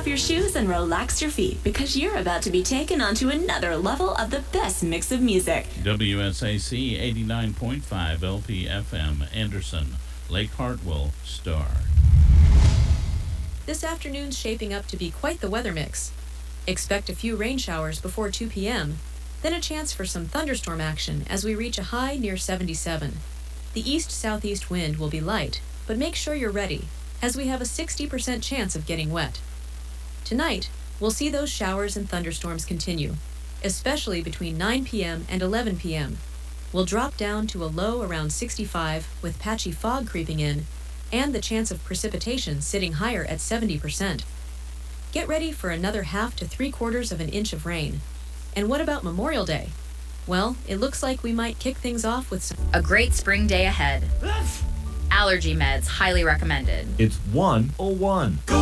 your shoes and relax your feet because you're about to be taken onto another level of the best mix of music. WSAC 89.5 LPFM, Anderson, Lake Hartwell, Star. This afternoon's shaping up to be quite the weather mix. Expect a few rain showers before 2 p.m., then a chance for some thunderstorm action as we reach a high near 77. The east-southeast wind will be light, but make sure you're ready, as we have a 60% chance of getting wet. Tonight, we'll see those showers and thunderstorms continue, especially between 9 p.m. and 11 p.m. We'll drop down to a low around 65 with patchy fog creeping in, and the chance of precipitation sitting higher at 70%. Get ready for another half to 3/4 of an inch of rain. And what about Memorial Day? Well, it looks like we might kick things off with a great spring day ahead. Allergy meds highly recommended. It's 101.